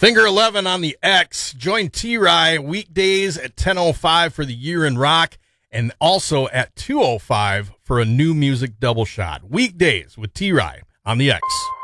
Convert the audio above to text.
Finger 11 on the X. Join T-Rye weekdays at 10:05 for the Year in Rock and also at 2:05 for a new music double shot. Weekdays with T-Rye on the X.